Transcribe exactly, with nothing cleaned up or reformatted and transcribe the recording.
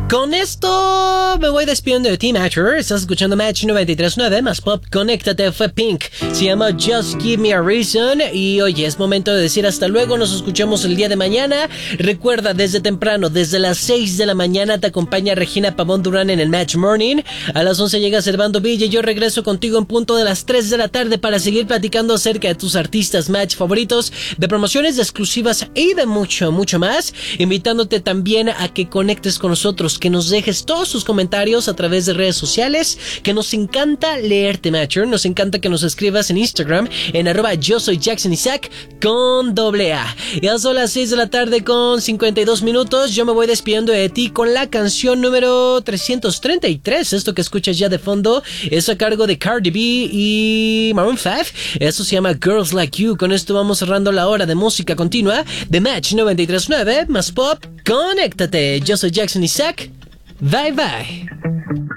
Con esto me voy despidiendo de ti, Matcher. Estás escuchando Match noventa y tres punto nueve más Pop. Conéctate, fue Pink. Se llama Just Give Me a Reason. Y oye, es momento de decir hasta luego. Nos escuchamos el día de mañana. Recuerda, desde temprano, desde las seis de la mañana, te acompaña Regina Pavón Durán en el Match Morning. A las once llega Servando Villa y yo regreso contigo en punto de las tres de la tarde para seguir platicando acerca de tus artistas Match favoritos, de promociones, de exclusivas y de mucho, mucho más. Invitándote también a que conectes con nosotros, que nos dejes todos tus comentarios a través de redes sociales, que nos encanta leerte, Matcher. Nos encanta que nos escribas en Instagram, en arroba yo soy Jackson Isaac con doble A. Ya son las seis de la tarde con cincuenta y dos minutos. Yo me voy despidiendo de ti con la canción número trescientos treinta y tres. Esto que escuchas ya de fondo es a cargo de Cardi B y Maroon cinco. Eso se llama Girls Like You. Con esto vamos cerrando la hora de música continua de Match noventa y tres punto nueve más Pop. Conéctate. Yo soy Jackson Isaac. Bye bye.